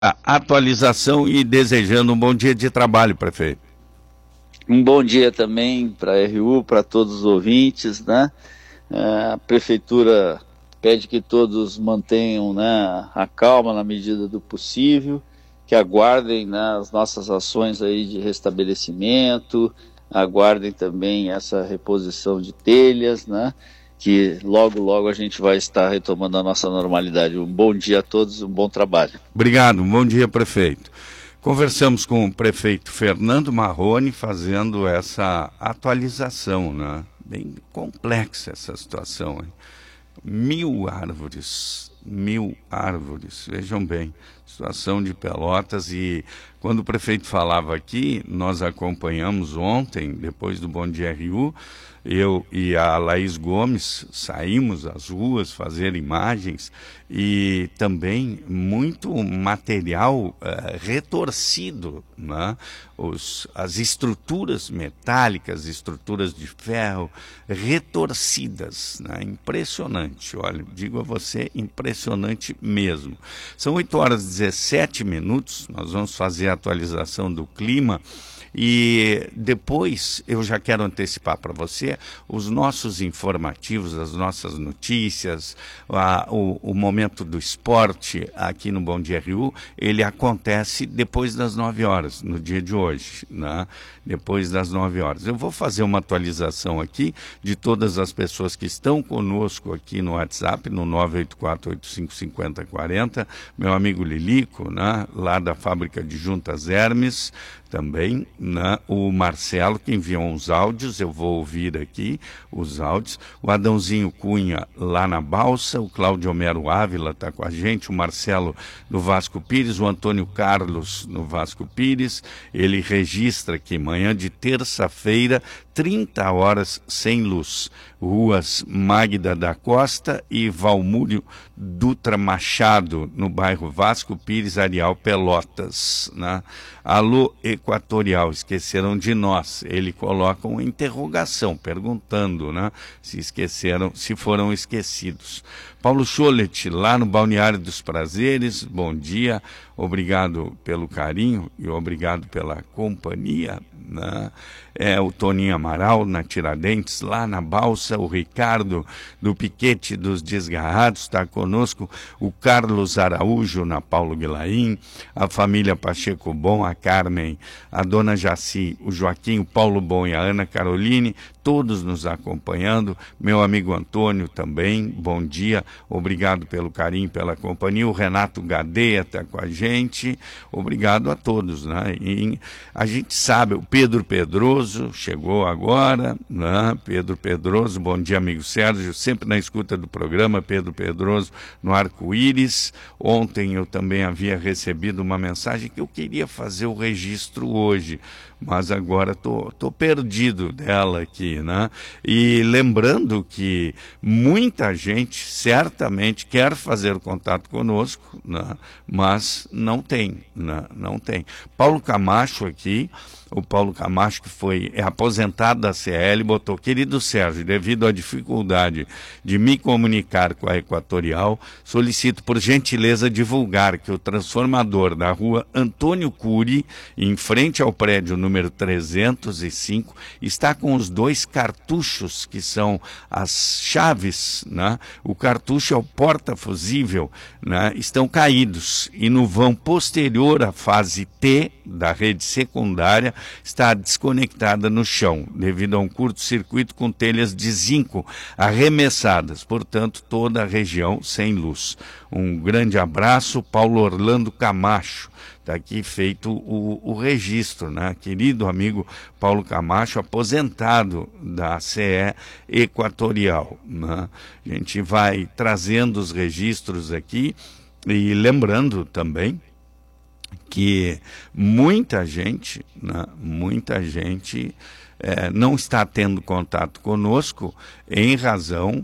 a atualização e desejando um bom dia de trabalho, prefeito. Um bom dia também para a RU, para todos os ouvintes, né? A prefeitura pede que todos mantenham, né, a calma na medida do possível, que aguardem, né, as nossas ações aí de restabelecimento, aguardem também essa reposição de telhas, né? Que logo a gente vai estar retomando a nossa normalidade. Um bom dia a todos, um bom trabalho. Obrigado, um bom dia, prefeito. Conversamos com o prefeito Fernando Marrone fazendo essa atualização, né? Bem complexa essa situação, hein? 1.000 árvores, vejam bem, situação de Pelotas. E quando o prefeito falava aqui, nós acompanhamos ontem, depois do Bom Dia RU, eu e a Laís Gomes saímos às ruas fazer imagens e também muito material retorcido, né? As estruturas metálicas, estruturas de ferro retorcidas, né? Impressionante, olha, digo a você, impressionante mesmo. São 8h17, nós vamos fazer a atualização do clima. E depois eu já quero antecipar para você os nossos informativos, as nossas notícias, o momento do esporte aqui no Bom Dia RU, ele acontece depois das 9h, no dia de hoje, né? Depois das 9h. Eu vou fazer uma atualização aqui de todas as pessoas que estão conosco aqui no WhatsApp, no 984-855040, meu amigo Lilico, né? Lá da fábrica de Juntas Hermes, também, né? O Marcelo, que enviou uns áudios, eu vou ouvir aqui os áudios, o Adãozinho Cunha lá na Balsa, o Cláudio Homero Ávila está com a gente, o Marcelo no Vasco Pires, o Antônio Carlos no Vasco Pires, ele registra que manhã de terça-feira, 30 horas sem luz. Ruas Magda da Costa e Valmúrio Dutra Machado, no bairro Vasco Pires, Areal, Pelotas, né? Alô Equatorial, esqueceram de nós. Ele coloca uma interrogação, perguntando, né, se foram esquecidos. Paulo Scholet, lá no Balneário dos Prazeres, bom dia, obrigado pelo carinho e obrigado pela companhia, né? O Toninho Amaral, na Tiradentes, lá na Balsa, o Ricardo do Piquete dos Desgarrados está conosco, o Carlos Araújo na Paulo Guilaim, a família Pacheco Bom, a Carmen, a dona Jaci, o Joaquim, o Paulo Bom e a Ana Caroline, todos nos acompanhando, meu amigo Antônio também, bom dia, obrigado pelo carinho, pela companhia, o Renato Gadeia está com a gente, obrigado a todos, né? E a gente sabe, o Pedro Pedroso chegou agora, né? Pedro Pedroso, bom dia, amigo Sérgio, sempre na escuta do programa, Pedro Pedroso no Arco-Íris. Ontem eu também havia recebido uma mensagem que eu queria fazer o registro hoje, mas agora tô perdido dela aqui, né? E lembrando que muita gente certamente quer fazer contato conosco, né? Mas não tem, né? Não tem. Paulo Camacho aqui, o Paulo Camacho, que é aposentado da CL, botou: querido Sérgio, devido à dificuldade de me comunicar com a Equatorial, solicito por gentileza divulgar que o transformador da rua Antônio Cury, em frente ao prédio número 305, está com os 2 cartuchos, que são as chaves, né? O cartucho é o porta-fusível, né? Estão caídos, e no vão posterior à fase T da rede secundária está desconectada no chão, devido a um curto-circuito com telhas de zinco arremessadas, portanto toda a região sem luz. Um grande abraço, Paulo Orlando Camacho. Está aqui feito o registro, né? Querido amigo Paulo Camacho, aposentado da CE Equatorial, né? A gente vai trazendo os registros aqui e lembrando também que muita gente, né, não está tendo contato conosco em razão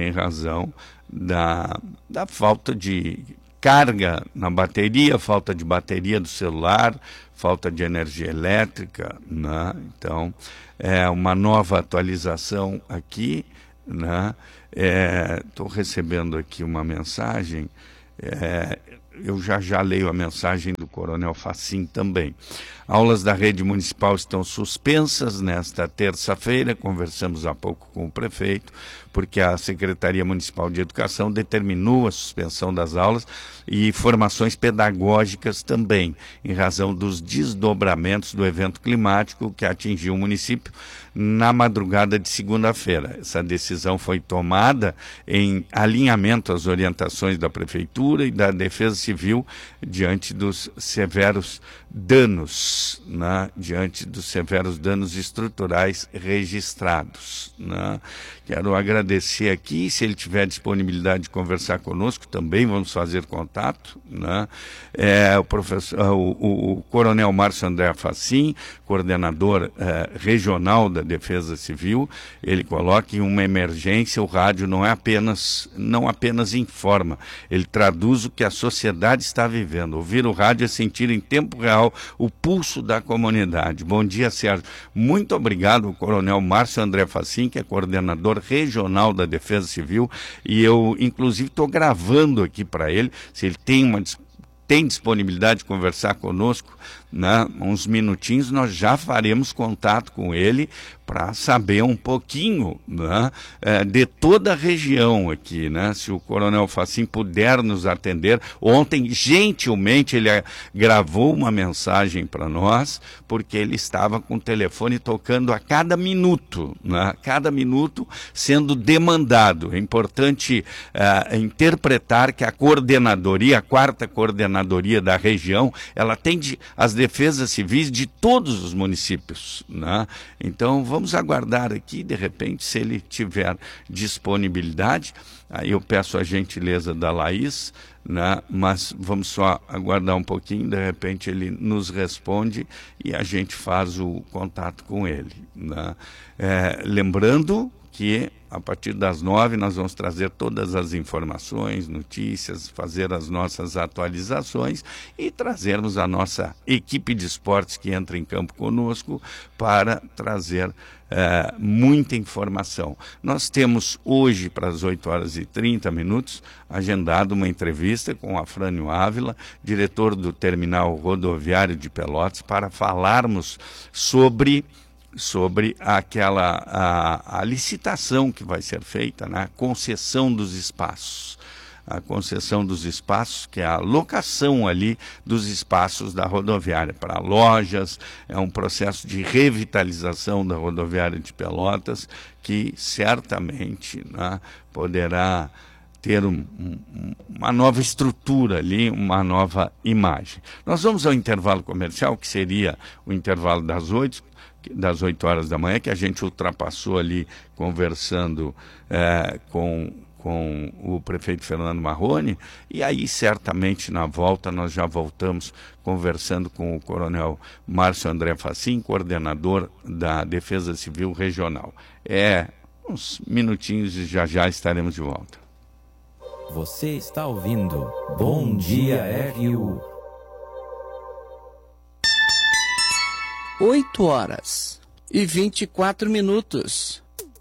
da falta de carga na bateria, falta de bateria do celular, falta de energia elétrica, né? Então, é uma nova atualização aqui, né? Estou recebendo aqui uma mensagem. eu já leio a mensagem do Coronel Facim também. Aulas da rede municipal estão suspensas nesta terça-feira, conversamos há pouco com o prefeito, porque a Secretaria Municipal de Educação determinou a suspensão das aulas e formações pedagógicas também, em razão dos desdobramentos do evento climático que atingiu o município na madrugada de segunda-feira. Essa decisão foi tomada em alinhamento às orientações da Prefeitura e da Defesa Civil diante dos severos danos, né? Diante dos severos danos estruturais registrados, né? Quero agradecer aqui, se ele tiver disponibilidade de conversar conosco, também vamos fazer contato, né? O Coronel Márcio André Facim, coordenador regional da Defesa Civil, ele coloca que em uma emergência o rádio não apenas informa, ele traduz o que a sociedade está vivendo. Ouvir o rádio é sentir em tempo real o pulso da comunidade. Bom dia, Sérgio. Muito obrigado, Coronel Márcio André Facim, que é coordenador regional da Defesa Civil, e eu, inclusive, estou gravando aqui para ele, se ele tem disponibilidade de conversar conosco, né, uns minutinhos, nós já faremos contato com ele para saber um pouquinho, né, de toda a região aqui, né, se o Coronel Facim puder nos atender. Ontem, gentilmente, ele gravou uma mensagem para nós, porque ele estava com o telefone tocando a cada minuto, né, cada minuto sendo demandado. É importante interpretar que a coordenadoria, a 4ª coordenadoria da região, ela atende as defesas civis de todos os municípios, né? Então vamos aguardar aqui, de repente, se ele tiver disponibilidade, aí eu peço a gentileza da Laís, né? Mas vamos só aguardar um pouquinho, de repente ele nos responde e a gente faz o contato com ele, né? Lembrando que a partir das 9 nós vamos trazer todas as informações, notícias, fazer as nossas atualizações e trazermos a nossa equipe de esportes que entra em campo conosco para trazer muita informação. Nós temos hoje, para as 8h30, agendado uma entrevista com Afrânio Ávila, diretor do Terminal Rodoviário de Pelotas, para falarmos sobre a licitação que vai ser feita, né? Concessão dos espaços. A concessão dos espaços, que é a locação ali dos espaços da rodoviária para lojas, é um processo de revitalização da rodoviária de Pelotas, que certamente, né, poderá ter uma nova estrutura ali, uma nova imagem. Nós vamos ao intervalo comercial, que seria o intervalo das 8h da manhã, que a gente ultrapassou ali conversando com o prefeito Fernando Marrone, e aí certamente na volta nós já voltamos conversando com o Coronel Márcio André Facim, coordenador da Defesa Civil Regional. Uns minutinhos e já estaremos de volta. Você está ouvindo Bom Dia RU. 8h24.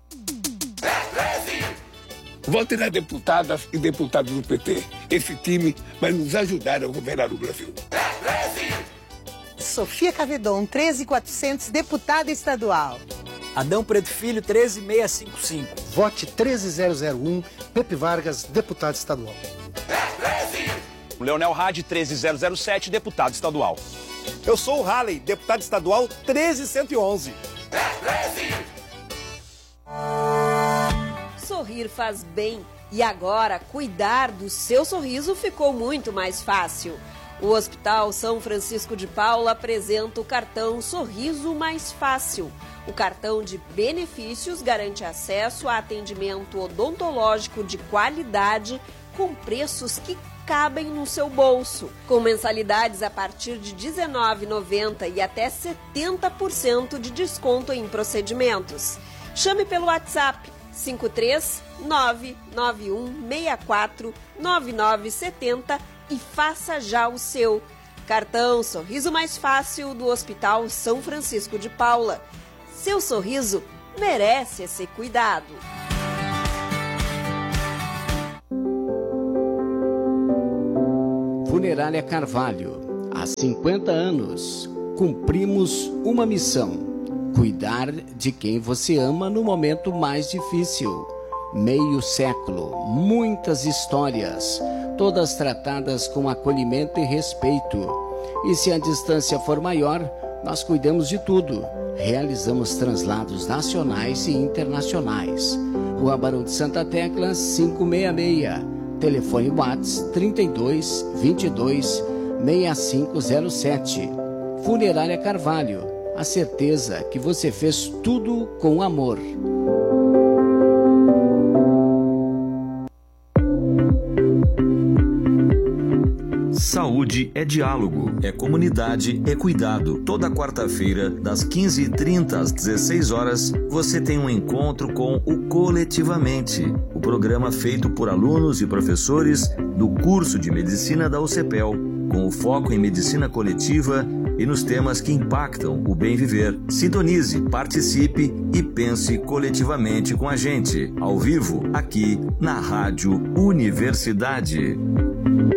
Vote nas deputadas e deputados do PT. Esse time vai nos ajudar a governar o Brasil. Sofia Cavedon, 13400, deputada estadual. Adão Preto Filho, 13655. Vote 13001, Pepe Vargas, deputado estadual. Leonel Hadi, 13007, deputado estadual. Eu sou o Halley, deputado estadual 13111. Sorrir faz bem e agora cuidar do seu sorriso ficou muito mais fácil. O Hospital São Francisco de Paula apresenta o cartão Sorriso Mais Fácil. O cartão de benefícios garante acesso a atendimento odontológico de qualidade com preços que cabem no seu bolso, com mensalidades a partir de R$ 19,90 e até 70% de desconto em procedimentos. Chame pelo WhatsApp 53991649970 e faça já o seu. Cartão Sorriso Mais Fácil do Hospital São Francisco de Paula. Seu sorriso merece esse cuidado. Funerária Carvalho. Há 50 anos, cumprimos uma missão: cuidar de quem você ama no momento mais difícil. Meio século, muitas histórias, todas tratadas com acolhimento e respeito. E se a distância for maior, nós cuidamos de tudo. Realizamos translados nacionais e internacionais. Rua Barão de Santa Tecla, 566. Telefone WhatsApp 32 22 6507. Funerária Carvalho. A certeza que você fez tudo com amor. Saúde é diálogo, é comunidade, é cuidado. Toda quarta-feira, das 15h30 às 16 horas, você tem um encontro com o Coletivamente, o programa feito por alunos e professores do curso de Medicina da UCPEL, com o foco em medicina coletiva e nos temas que impactam o bem viver. Sintonize, participe e pense coletivamente com a gente, ao vivo, aqui na Rádio Universidade.